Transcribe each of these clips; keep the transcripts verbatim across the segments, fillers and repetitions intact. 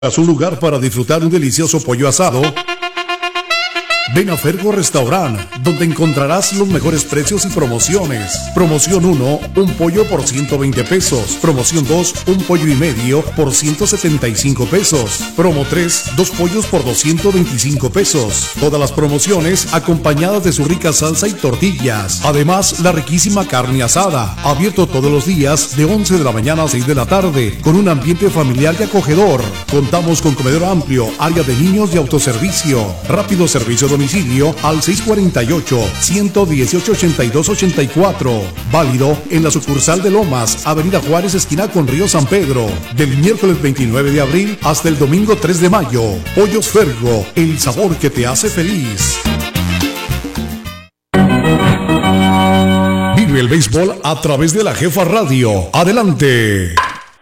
¿Es un lugar para disfrutar un delicioso pollo asado? Ven a Fergo Restaurant, donde encontrarás los mejores precios y promociones. Promoción uno, un pollo por ciento veinte pesos. Promoción dos, un pollo y medio por ciento setenta y cinco pesos. Promo tres, dos pollos por doscientos veinticinco pesos. Todas las promociones acompañadas de su rica salsa y tortillas. Además, la riquísima carne asada. Abierto todos los días de once de la mañana a seis de la tarde, con un ambiente familiar y acogedor. Contamos con comedor amplio, área de niños y autoservicio. Rápido servicio domicilio al seis cuatro ocho, uno uno ocho, ocho dos ocho cuatro. Válido en la sucursal de Lomas, Avenida Juárez, esquina con Río San Pedro. Del miércoles veintinueve de abril hasta el domingo tres de mayo. Pollos Fergo, el sabor que te hace feliz. Vive el béisbol a través de la Jefa Radio. Adelante.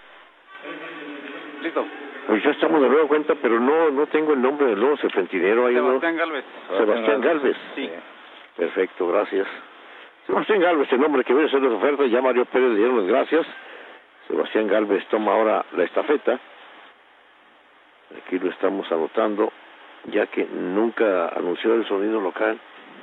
Pues ya estamos de nuevo cuenta, pero no no tengo el nombre del nuevo serpentinero. Hay Sebastián uno... Galvez. Sebastián Galvez. Sí. Perfecto, gracias. Sebastián Galvez, el hombre que viene a hacer las ofertas, ya Mario Pérez le dieron las gracias. Sebastián Galvez toma ahora la estafeta. Aquí lo estamos anotando, ya que nunca anunció el sonido local.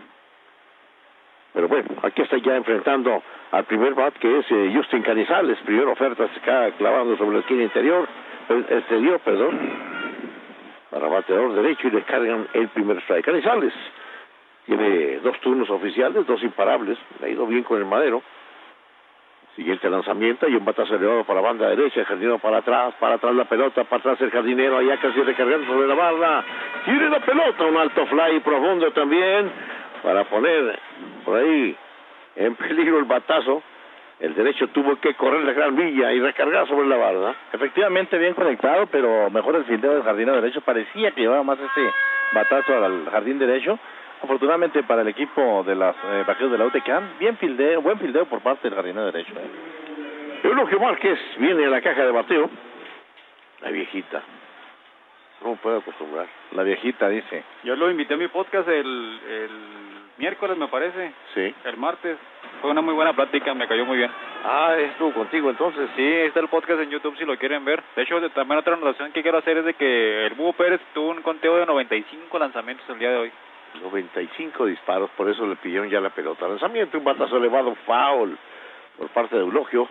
Pero bueno, aquí está ya enfrentando al primer bat, que es eh, Justin Canizales. Primera oferta se acaba clavando sobre la esquina interior. Exterior, perdón, para bateador derecho, y le cargan el primer strike. Canizales tiene dos turnos oficiales, dos imparables, le ha ido bien con el madero. Siguiente lanzamiento y un batazo elevado para banda derecha, el jardinero para atrás, para atrás la pelota, para atrás el jardinero, allá casi recargando sobre la barra, tiene la pelota, un alto fly profundo también, para poner por ahí en peligro el batazo. El derecho tuvo que correr la gran villa y recargar sobre la barda. Efectivamente bien conectado, pero mejor el fildeo del jardinero derecho. Parecía que llevaba más ese batazo al jardín derecho. Afortunadamente para el equipo de las eh, Vaqueros de la U T C A M, bien fildeo, buen fildeo por parte del jardinero derecho. Eh. Eulogio Márquez viene a la caja de bateo. La viejita. ¿Cómo puedo acostumbrar? La viejita dice. Yo lo invité a mi podcast el, el miércoles, me parece. Sí. El martes. Fue una muy buena plática, me cayó muy bien. Ah, estuvo contigo entonces. Sí, está el podcast en YouTube si lo quieren ver. De hecho, también otra anotación que quiero hacer es de que el Búho Pérez tuvo un conteo de noventa y cinco lanzamientos el día de hoy. noventa y cinco disparos, por eso le pidieron ya la pelota. Lanzamiento, un batazo elevado, foul por parte de Eulogio.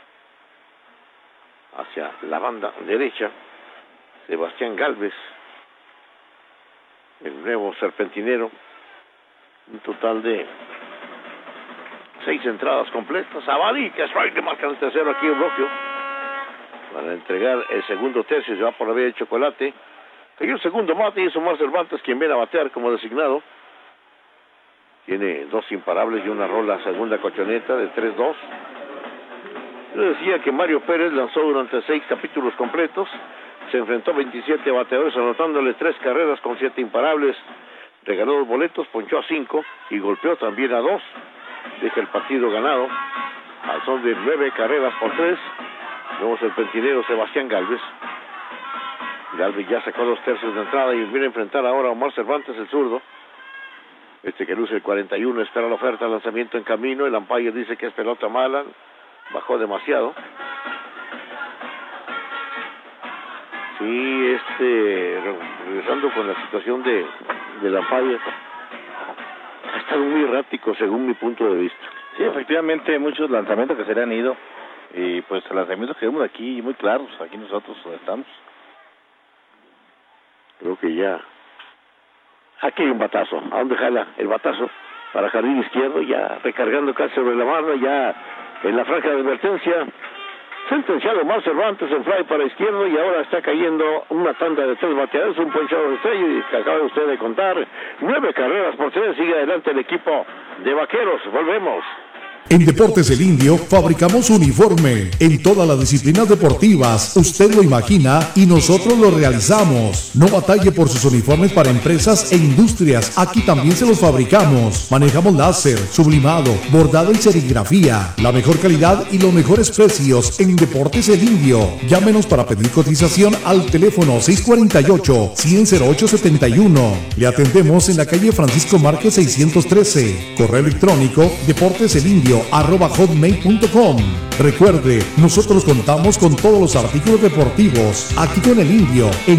Hacia la banda derecha, Sebastián Galvez, el nuevo serpentinero. Un total de seis entradas completas. Abadica, strike, que marca el tercero aquí Eulogio. Para entregar el segundo tercio, se va por la vía de chocolate. Cayó el segundo mate y es Omar Cervantes quien viene a batear como designado. Tiene dos imparables y una rola segunda colchoneta de tres dos. Yo decía que Mario Pérez lanzó durante seis capítulos completos. Se enfrentó a veintisiete bateadores, anotándole tres carreras con siete imparables. Regaló dos boletos, ponchó a cinco y golpeó también a dos. Deja el partido ganado al son de nueve carreras por tres. Vemos el pentinero Sebastián Galvez. Galvez ya sacó dos tercios de entrada y viene a enfrentar ahora a Omar Cervantes, el zurdo. Este que luce el cuarenta y uno espera la oferta, lanzamiento en camino. El umpire dice que es pelota mala, bajó demasiado. Sí, este, regresando con la situación de del umpire, ha estado muy errático según mi punto de vista. Sí, efectivamente, muchos lanzamientos que se le han ido. Y pues lanzamientos que vemos aquí muy claros, aquí nosotros estamos. Creo que ya. Aquí hay un batazo. ¿A dónde jala el batazo? Para jardín izquierdo, ya recargando casi sobre la barra, ya en la franja de advertencia. Sentenciado Omar Cervantes en fly para izquierdo y ahora está cayendo una tanda de tres bateadores, un ponchado de estrella y que acaba usted de contar. Nueve carreras por tres, sigue adelante el equipo de Vaqueros. Volvemos. En Deportes El Indio fabricamos uniforme en todas las disciplinas deportivas. Usted lo imagina y nosotros lo realizamos. No batalle por sus uniformes para empresas e industrias. Aquí también se los fabricamos. Manejamos láser, sublimado, bordado y serigrafía. La mejor calidad y los mejores precios en Deportes El Indio. Llámenos para pedir cotización al teléfono seis cuatro ocho, cien, cero ocho siete uno. Le atendemos en la calle Francisco Márquez seiscientos trece. Correo electrónico deporteselindio indio arroba hotmail punto com. Recuerde, nosotros contamos con todos los artículos deportivos aquí con el Indio. En